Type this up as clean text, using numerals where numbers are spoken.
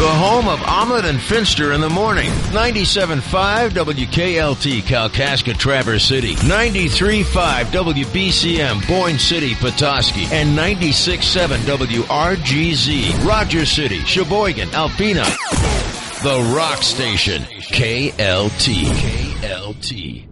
the home of Ahmed and Finster in the morning. 97.5 WKLT, Kalkaska, Traverse City. 93.5 WBCM, Boyne City, Petoskey. And 96.7 WRGZ, Rogers City, Sheboygan, Alpena. The Rock Station, KLT. KLT.